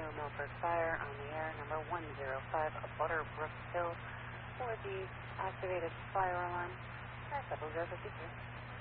New Milford Fire on the air, number 105, Butterbrook Hill, for the activated fire alarm at 0052.